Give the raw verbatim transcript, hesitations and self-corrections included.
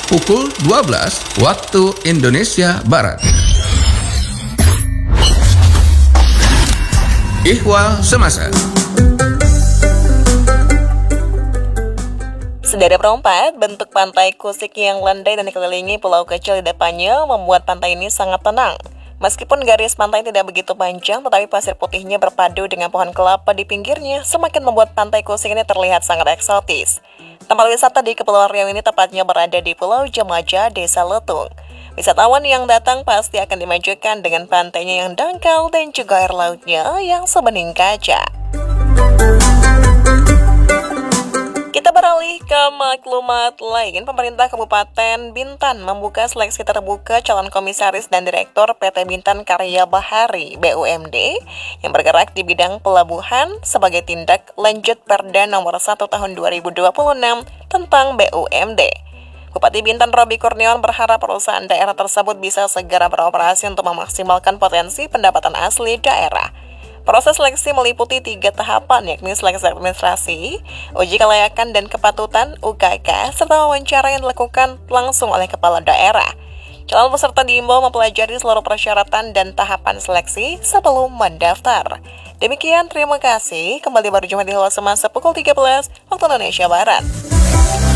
pukul dua belas waktu Indonesia Barat. Ihwal Semasa. Saudara perempat, bentuk pantai Kusik yang landai dan dikelilingi pulau kecil di depannya membuat pantai ini sangat tenang. Meskipun garis pantai tidak begitu panjang, tetapi pasir putihnya berpadu dengan pohon kelapa di pinggirnya semakin membuat pantai Kusik ini terlihat sangat eksotis. Tempat wisata di Kepulauan Riau ini tepatnya berada di Pulau Jemaja, Desa Letung. Wisatawan yang datang pasti akan dimajukan dengan pantainya yang dangkal dan juga air lautnya yang sebening kaca. Kita beralih ke maklumat lain. Pemerintah Kabupaten Bintan membuka seleksi terbuka calon komisaris dan direktur P T Bintan Karya Bahari B U M D yang bergerak di bidang pelabuhan sebagai tindak lanjut Perda nomor satu tahun dua ribu dua puluh enam tentang B U M D. Bupati Bintan Robi Kurniawan berharap perusahaan daerah tersebut bisa segera beroperasi untuk memaksimalkan potensi pendapatan asli daerah. Proses seleksi meliputi tiga tahapan, yakni seleksi administrasi, uji kelayakan dan kepatutan U K K, serta wawancara yang dilakukan langsung oleh kepala daerah. Calon peserta diimbau mempelajari seluruh persyaratan dan tahapan seleksi sebelum mendaftar. Demikian, terima kasih. Kembali berjumpa di Ihwal Semasa pukul tiga belas waktu Indonesia Barat.